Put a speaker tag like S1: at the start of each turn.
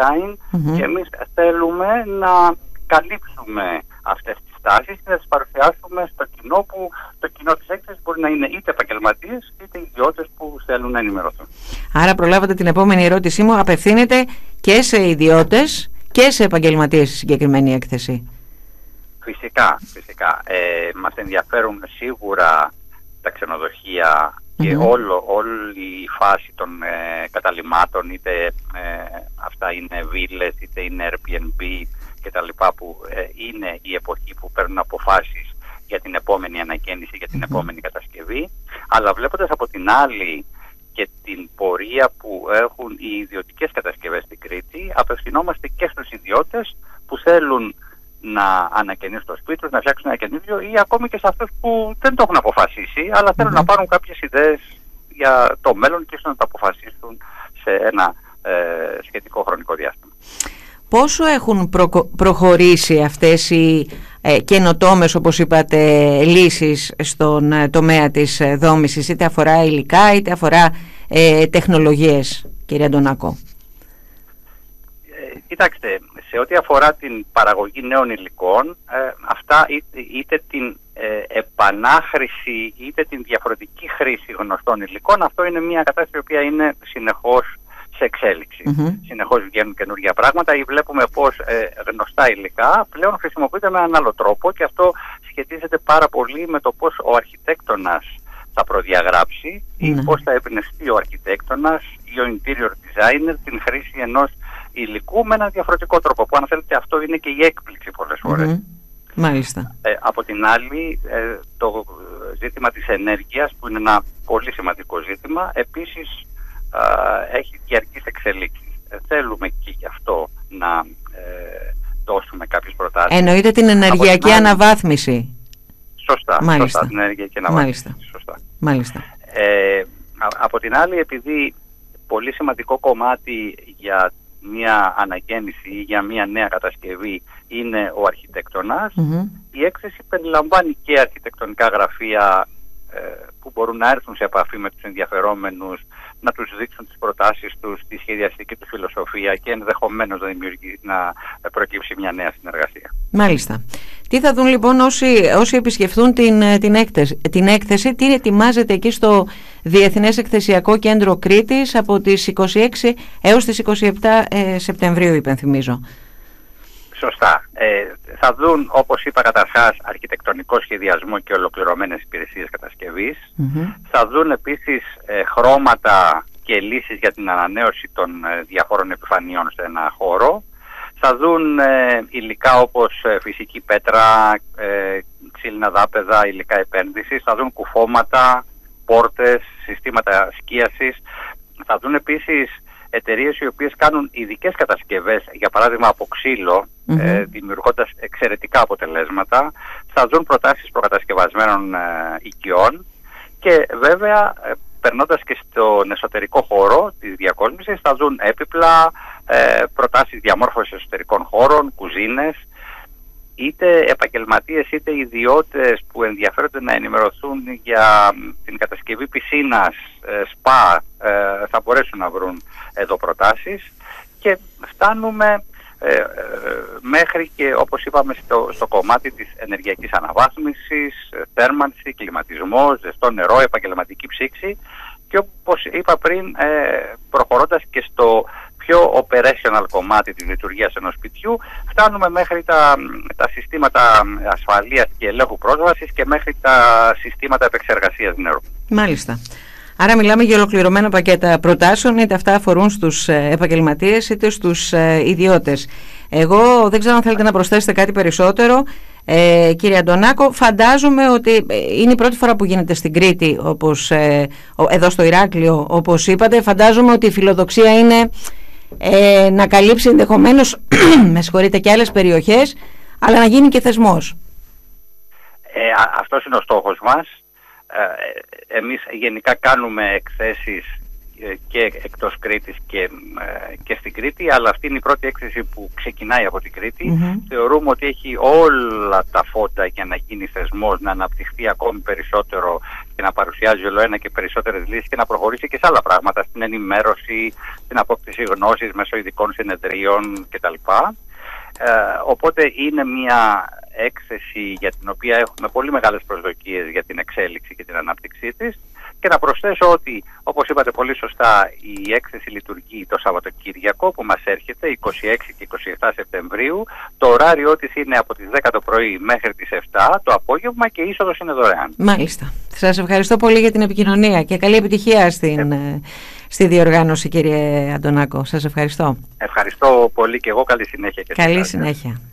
S1: design και εμείς θέλουμε να καλύψουμε αυτές τις τάσεις και να τις παρουσιάσουμε στο κοινό, που το κοινό της έκθεσης μπορεί να είναι είτε επαγγελματίες είτε ιδιώτες που θέλουν να ενημερωθούν.
S2: Άρα προλάβατε την επόμενη ερώτησή μου, απευθύνεται και σε ιδιώτες και σε επαγγελματίες η συγκεκριμένη έκθεση.
S1: Φυσικά. Μας ενδιαφέρουν σίγουρα τα ξενοδοχεία και όλη η φάση των καταλυμάτων, είτε αυτά είναι βίλες, είτε είναι Airbnb και τα λοιπά, που είναι η εποχή που παίρνουν αποφάσεις για την επόμενη ανακαίνιση, για την επόμενη κατασκευή. Αλλά βλέποντας από την άλλη και την πορεία που έχουν οι ιδιωτικές κατασκευές στην Κρήτη, απευθυνόμαστε και στους ιδιώτες που θέλουν να ανακαινήσουν το σπίτι τους, να φτιάξουν ένα καινούριο, ή ακόμη και σε αυτούς που δεν το έχουν αποφασίσει, αλλά θέλουν να πάρουν κάποιες ιδέες για το μέλλον και ίσως να το αποφασίσουν σε ένα σχετικό χρονικό διάστημα.
S2: Πόσο έχουν προχωρήσει αυτές οι καινοτόμες, όπως είπατε, λύσεις στον τομέα της δόμησης, είτε αφορά υλικά είτε αφορά τεχνολογίες, κύριε Αντωνάκο?
S1: Κοιτάξτε, σε ό,τι αφορά την παραγωγή νέων υλικών, αυτά είτε την επανάχρηση είτε την διαφορετική χρήση γνωστών υλικών, αυτό είναι μια κατάσταση η οποία είναι συνεχώς σε εξέλιξη. Συνεχώς βγαίνουν καινούργια πράγματα ή βλέπουμε πως γνωστά υλικά πλέον χρησιμοποιούνται με έναν άλλο τρόπο, και αυτό σχετίζεται πάρα πολύ με το πως ο αρχιτέκτονας θα προδιαγράψει ή πως θα εμπνευστεί ο αρχιτέκτονας ή ο interior designer την χρήση ενός υλικού με έναν διαφορετικό τρόπο, που αν θέλετε αυτό είναι και η έκπληξη πολλές φορές.
S2: Μάλιστα.
S1: Από την άλλη, το ζήτημα της ενέργειας, που είναι ένα πολύ σημαντικό ζήτημα, επίσης έχει διαρκείς εξελίξεις. Θέλουμε και γι' αυτό να δώσουμε κάποιες προτάσεις.
S2: Εννοείται την ενεργειακή αναβάθμιση.
S1: Σωστά, την ενεργειακή αναβάθμιση.
S2: Μάλιστα.
S1: Από την άλλη, επειδή πολύ σημαντικό κομμάτι για μια ανακαίνιση ή για μια νέα κατασκευή είναι ο αρχιτέκτονας, η έκθεση περιλαμβάνει και αρχιτεκτονικά γραφεία που μπορούν να έρθουν σε επαφή με τους ενδιαφερόμενους, να τους δείξουν τις προτάσεις τους, τη σχεδιαστική τους φιλοσοφία και ενδεχομένως να προκύψει μια νέα συνεργασία.
S2: Μάλιστα. Τι θα δουν λοιπόν όσοι επισκεφθούν την έκθεση, τι ετοιμάζεται εκεί στο Διεθνές Εκθεσιακό Κέντρο Κρήτης από τις 26 έως τις 27 Σεπτεμβρίου, υπενθυμίζω.
S1: Σωστά. Θα δουν, όπως είπα καταρχάς, αρχιτεκτονικό σχεδιασμό και ολοκληρωμένες υπηρεσίες κατασκευής. Θα δουν επίσης χρώματα και λύσεις για την ανανέωση των διαφόρων επιφανειών σε ένα χώρο. Θα δουν υλικά όπως φυσική πέτρα, ξύλινα δάπεδα, υλικά επένδυσης. Θα δουν κουφώματα, πόρτες, συστήματα σκίασης. Θα δουν επίσης εταιρείες οι οποίες κάνουν ειδικές κατασκευές, για παράδειγμα από ξύλο, δημιουργώντας εξαιρετικά αποτελέσματα. Θα δουν προτάσεις προκατασκευασμένων οικειών και βέβαια περνώντας και στον εσωτερικό χώρο της διακόσμησης θα δουν έπιπλα, προτάσεις διαμόρφωσης εσωτερικών χώρων, κουζίνες. Είτε επαγγελματίες είτε ιδιώτες που ενδιαφέρονται να ενημερωθούν για την κατασκευή πισίνας, σπα, θα μπορέσουν να βρουν εδώ προτάσεις, και φτάνουμε μέχρι και, όπως είπαμε, στο κομμάτι της ενεργειακής αναβάθμισης, θέρμανση, κλιματισμός, ζεστό νερό, επαγγελματική ψήξη, και όπως είπα πριν, προχωρώντας και στο πιο operational κομμάτι της λειτουργίας ενός σπιτιού, φτάνουμε μέχρι τα συστήματα ασφαλείας και ελέγχου πρόσβασης και μέχρι τα συστήματα επεξεργασίας νερού.
S2: Μάλιστα. Άρα μιλάμε για ολοκληρωμένα πακέτα προτάσεων, είτε αυτά αφορούν στους επαγγελματίες είτε στους ιδιώτες. Εγώ δεν ξέρω αν θέλετε να προσθέσετε κάτι περισσότερο. Κύριε Αντωνάκο, φαντάζομαι ότι είναι η πρώτη φορά που γίνεται στην Κρήτη, όπως εδώ στο Ηράκλειο, όπως είπατε. Φαντάζομαι ότι η φιλοδοξία είναι να καλύψει ενδεχομένως με συγχωρείτε, και άλλες περιοχές, αλλά να γίνει και θεσμός.
S1: Αυτός είναι ο στόχος μας. Εμείς γενικά κάνουμε εκθέσεις και εκτός Κρήτης και στην Κρήτη, αλλά αυτή είναι η πρώτη έκθεση που ξεκινάει από την Κρήτη. Θεωρούμε ότι έχει όλα τα φώτα για να γίνει θεσμός, να αναπτυχθεί ακόμη περισσότερο και να παρουσιάζει όλο ένα και περισσότερες λύσεις και να προχωρήσει και σε άλλα πράγματα, στην ενημέρωση, στην απόκτηση γνώσης μέσω ειδικών συνεδρίων κτλ. Οπότε είναι μια έκθεση για την οποία έχουμε πολύ μεγάλες προσδοκίες για την εξέλιξη και την ανάπτυξή της. Και να προσθέσω ότι, όπως είπατε πολύ σωστά, η έκθεση λειτουργεί το Σαββατοκύριακο που μας έρχεται, 26 και 27 Σεπτεμβρίου. Το ωράριό της είναι από τις 10 το πρωί μέχρι τις 7 το απόγευμα και η είσοδος είναι δωρεάν.
S2: Μάλιστα. Σας ευχαριστώ πολύ για την επικοινωνία και καλή επιτυχία στη διοργάνωση, κύριε Αντωνάκο. Σας ευχαριστώ.
S1: Ευχαριστώ πολύ και εγώ. Καλή συνέχεια.
S2: Καλή συνέχεια.